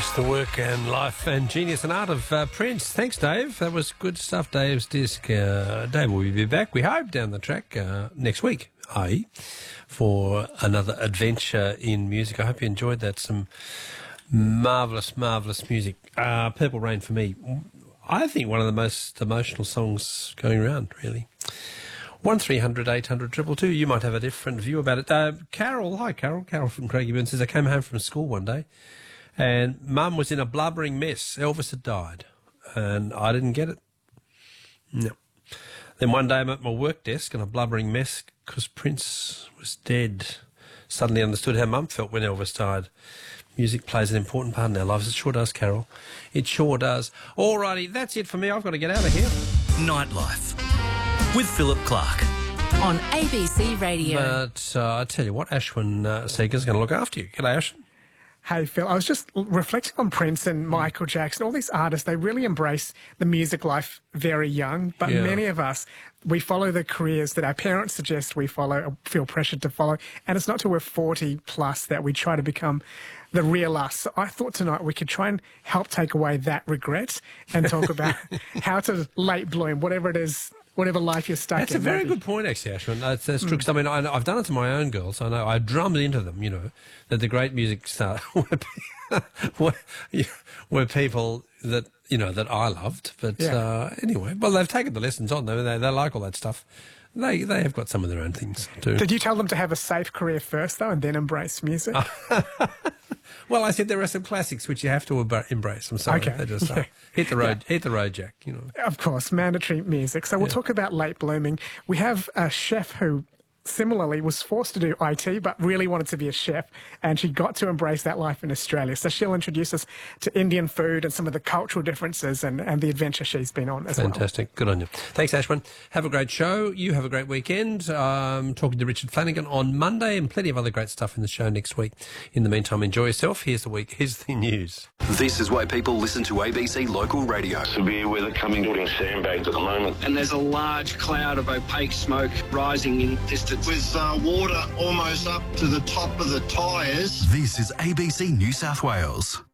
Yes, the work and life and genius and art of Prince. Thanks, Dave. That was good stuff, Dave's disc. Dave will be back, we hope, down the track next week, i.e., for another adventure in music. I hope you enjoyed that. Some marvellous, marvellous music. Purple Rain, for me, I think one of the most emotional songs going around, really. 1300 800 222. You might have a different view about it. Carol, hi Carol. Carol from Craigieburn says, I came home from school one day and Mum was in a blubbering mess. Elvis had died and I didn't get it. No. Then one day I'm at my work desk in a blubbering mess because Prince was dead. Suddenly understood how Mum felt when Elvis died. Music plays an important part in our lives. It sure does, Carol. It sure does. Alrighty, that's it for me. I've got to get out of here. Nightlife with Philip Clark on ABC Radio. But I tell you what, Ashwin Seeger's going to look after you. G'day, Ashwin. Hey, Phil, I was just reflecting on Prince and Michael Jackson. All these artists, they really embrace the music life very young, but many of us, we follow the careers that our parents suggest we follow, or feel pressured to follow, and it's not till we're 40 plus that we try to become the real us. So I thought tonight we could try and help take away that regret and talk about how to late bloom, whatever it is, whatever life you're stuck in. That's a very good point, actually, Ashwin. That's true. Because, I mean, I've done it to my own girls. I know I drummed into them, you know, that the great music star were people that, you know, that I loved. But anyway, well, they've taken the lessons on. They like all that stuff. They have got some of their own things too. Did you tell them to have a safe career first, though, and then embrace music? Well, I said there are some classics which you have to embrace. I'm sorry. Okay. They just hit the road, Jack, you know. Of course, mandatory music. So we'll talk about late blooming. We have a chef who similarly was forced to do IT but really wanted to be a chef, and she got to embrace that life in Australia. So she'll introduce us to Indian food and some of the cultural differences and the adventure she's been on as well. Fantastic. Good on you. Thanks, Ashwin. Have a great show. You have a great weekend. Talking to Richard Flanagan on Monday and plenty of other great stuff in the show next week. In the meantime, enjoy yourself. Here's the news. This is why people listen to ABC Local Radio. Severe weather coming, putting sandbags at the moment. And there's a large cloud of opaque smoke rising in distance. With water almost up to the top of the tyres. This is ABC New South Wales.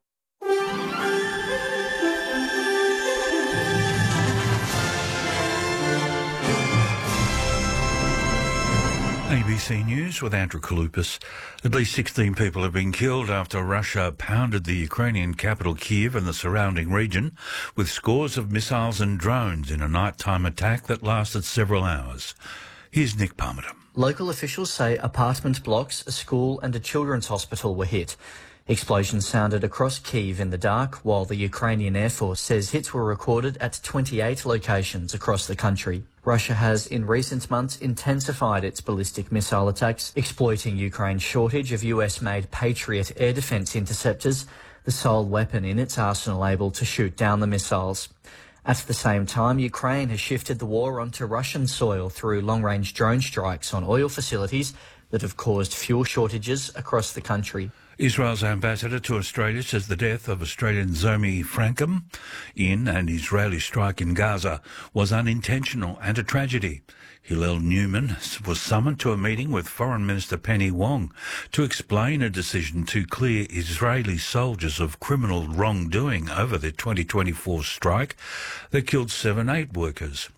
ABC News with Andrew Kaloupas. At least 16 people have been killed after Russia pounded the Ukrainian capital Kyiv and the surrounding region with scores of missiles and drones in a nighttime attack that lasted several hours. Here's Nick Parmenter. Local officials say apartment blocks, a school and a children's hospital were hit. Explosions sounded across Kyiv in the dark, while the Ukrainian Air Force says hits were recorded at 28 locations across the country. Russia has in recent months intensified its ballistic missile attacks, exploiting Ukraine's shortage of US-made Patriot air defence interceptors, the sole weapon in its arsenal able to shoot down the missiles. At the same time, Ukraine has shifted the war onto Russian soil through long-range drone strikes on oil facilities that have caused fuel shortages across the country. Israel's ambassador to Australia says the death of Australian Zomi Frankham in an Israeli strike in Gaza was unintentional and a tragedy. Hillel Newman was summoned to a meeting with Foreign Minister Penny Wong to explain a decision to clear Israeli soldiers of criminal wrongdoing over the 2024 strike that killed 7 aid workers.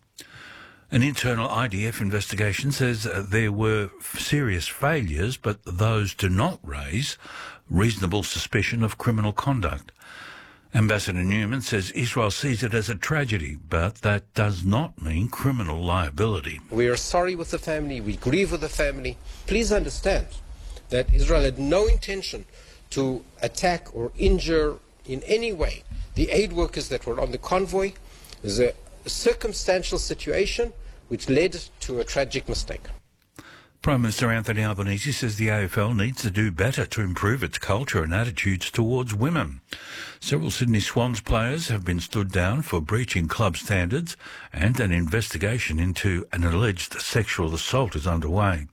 An internal IDF investigation says there were serious failures, but those do not raise reasonable suspicion of criminal conduct. Ambassador Newman says Israel sees it as a tragedy, but that does not mean criminal liability. We are sorry with the family, we grieve with the family. Please understand that Israel had no intention to attack or injure in any way the aid workers that were on the convoy. It was a circumstantial situation which led to a tragic mistake. Prime Minister Anthony Albanese says the AFL needs to do better to improve its culture and attitudes towards women. Several Sydney Swans players have been stood down for breaching club standards, and an investigation into an alleged sexual assault is underway.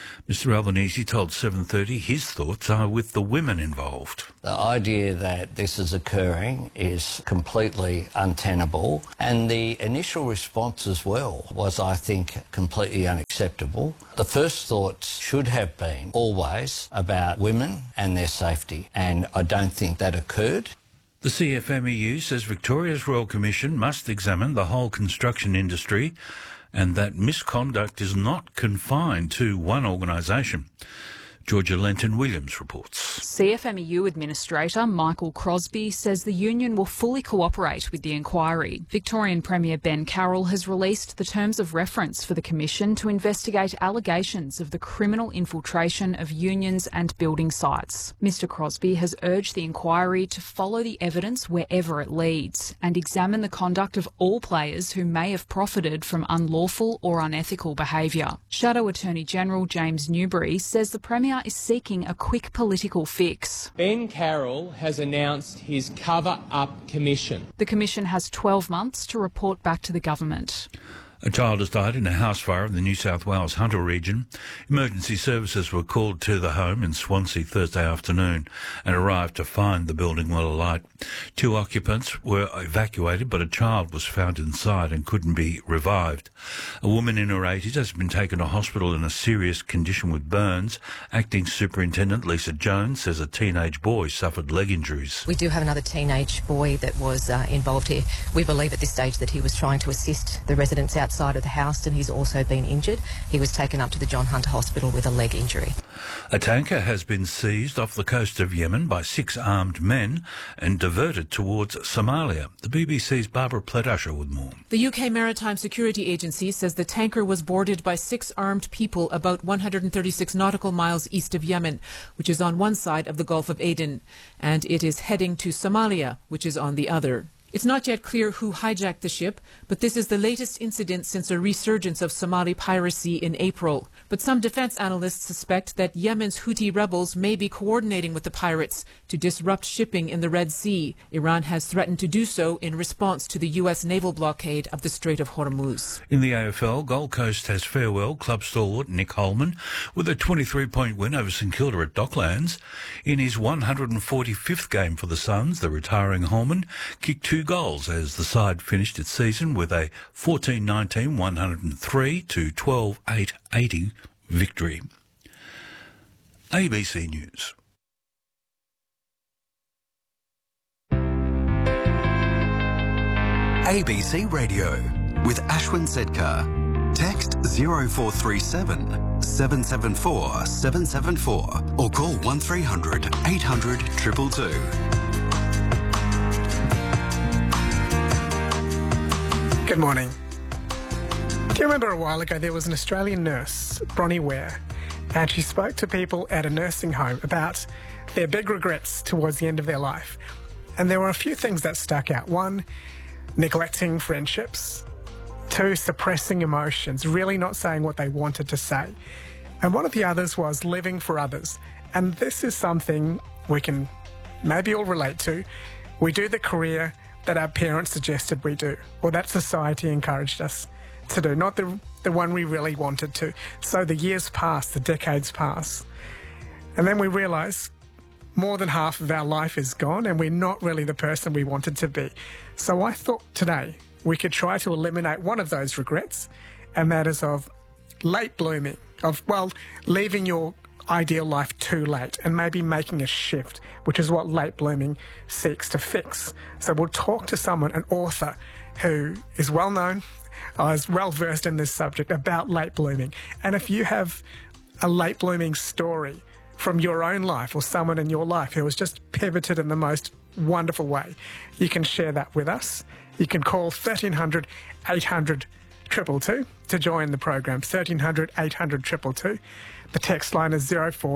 Mr Albanese told 7:30 his thoughts are with the women involved. The idea that this is occurring is completely untenable, and the initial response as well was, I think, completely unacceptable. The first thoughts should have been always about women and their safety, and I don't think that occurred. The CFMEU says Victoria's Royal Commission must examine the whole construction industry and that misconduct is not confined to one organisation. Georgia Lenton-Williams reports. CFMEU Administrator Michael Crosby says the union will fully cooperate with the inquiry. Victorian Premier Ben Carroll has released the terms of reference for the Commission to investigate allegations of the criminal infiltration of unions and building sites. Mr Crosby has urged the inquiry to follow the evidence wherever it leads and examine the conduct of all players who may have profited from unlawful or unethical behaviour. Shadow Attorney General James Newbury says the Premier is seeking a quick political fix. Ben Carroll has announced his cover-up commission. The commission has 12 months to report back to the government. A child has died in a house fire in the New South Wales Hunter region. Emergency services were called to the home in Swansea Thursday afternoon and arrived to find the building well alight. 2 occupants were evacuated, but a child was found inside and couldn't be revived. A woman in her 80s has been taken to hospital in a serious condition with burns. Acting Superintendent Lisa Jones says a teenage boy suffered leg injuries. We do have another teenage boy that was involved here. We believe at this stage that he was trying to assist the residents outside of the house, and he's also been injured. He was taken up to the John Hunter Hospital with a leg injury. A tanker has been seized off the coast of Yemen by 6 armed men and diverted towards Somalia. The BBC's Barbara Pledusher with more. The UK Maritime Security Agency says the tanker was boarded by 6 armed people about 136 nautical miles east of Yemen, which is on one side of the Gulf of Aden, and it is heading to Somalia, which is on the other. It's not yet clear who hijacked the ship, but this is the latest incident since a resurgence of Somali piracy in April. But some defense analysts suspect that Yemen's Houthi rebels may be coordinating with the pirates to disrupt shipping in the Red Sea. Iran has threatened to do so in response to the U.S. naval blockade of the Strait of Hormuz. In the AFL, Gold Coast has farewell club stalwart Nick Holman with a 23-point win over St Kilda at Docklands. In his 145th game for the Suns, the retiring Holman kicked 2 goals as the side finished its season with a 14-19 103 to 12-8 80 victory. ABC News. ABC Radio with Ashwin Sedkar. Text 0437 774 774 or call 1300 800 222. Good morning. Do you remember a while ago there was an Australian nurse, Bronnie Ware, and she spoke to people at a nursing home about their big regrets towards the end of their life. And there were a few things that stuck out. 1, neglecting friendships. 2, suppressing emotions, really not saying what they wanted to say. And one of the others was living for others. And this is something we can maybe all relate to. We do the career that our parents suggested we do, or that society encouraged us to do, not the one we really wanted to. So the years pass, the decades pass, and then we realise more than half of our life is gone and we're not really the person we wanted to be. So I thought today we could try to eliminate one of those regrets, and that is of late blooming, of, well, leaving your ideal life too late and maybe making a shift, which is what late blooming seeks to fix. So we'll talk to someone, an author who is well known, is well versed in this subject about late blooming. And if you have a late blooming story from your own life or someone in your life who has just pivoted in the most wonderful way, you can share that with us. You can call 1300 800 222 to join the program, 1300 800 222. The text line is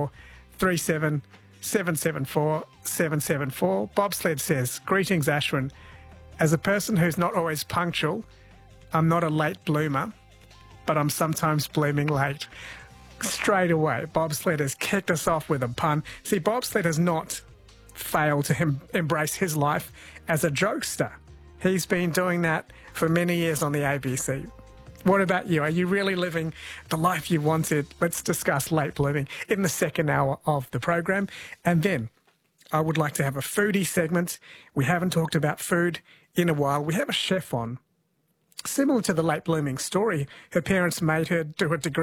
0437 774 774. Bobsled says, greetings Ashwin. As a person who's not always punctual, I'm not a late bloomer, but I'm sometimes blooming late. Straight away, Bobsled has kicked us off with a pun. See, Bobsled has not failed to embrace his life as a jokester. He's been doing that for many years on the ABC. What about you? Are you really living the life you wanted? Let's discuss late blooming in the second hour of the program. And then I would like to have a foodie segment. We haven't talked about food in a while. We have a chef on, similar to the late blooming story. Her parents made her do a degree